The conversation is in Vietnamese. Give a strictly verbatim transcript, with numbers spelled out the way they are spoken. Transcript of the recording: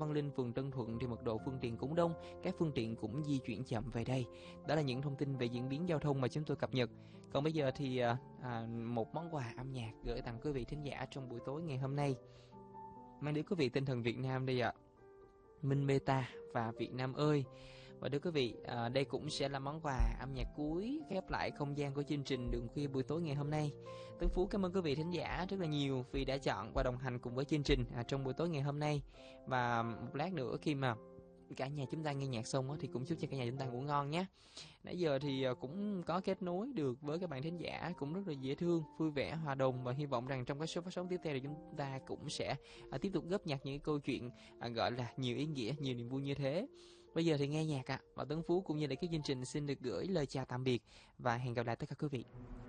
Văn Linh, phường Tân Thuận thì mật độ phương tiện cũng đông, các phương tiện cũng di chuyển chậm về đây. Đó là những thông tin về diễn biến giao thông mà chúng tôi cập nhật. Còn bây giờ thì à, à, một món quà âm nhạc gửi tặng quý vị thính giả trong buổi tối ngày hôm nay, mang đến quý vị tinh thần Việt Nam đây ạ. Minh Beta và Việt Nam ơi. Và thưa quý vị, à, đây cũng sẽ là món quà âm nhạc cuối khép lại không gian của chương trình Đường Khuya buổi tối ngày hôm nay. Tấn Phú cảm ơn quý vị thính giả rất là nhiều vì đã chọn và đồng hành cùng với chương trình à, trong buổi tối ngày hôm nay. Và một lát nữa khi mà cả nhà chúng ta nghe nhạc xong á, thì cũng chúc cho cả nhà chúng ta ngủ ngon nhé. Nãy giờ thì cũng có kết nối được với các bạn thính giả cũng rất là dễ thương, vui vẻ, hòa đồng, và hy vọng rằng trong cái số phát sóng tiếp theo thì chúng ta cũng sẽ à, tiếp tục góp nhặt những câu chuyện à, gọi là nhiều ý nghĩa, nhiều niềm vui như thế. Bây giờ thì nghe nhạc ạ, à, và Tấn Phú cũng như là cái chương trình xin được gửi lời chào tạm biệt và hẹn gặp lại tất cả quý vị.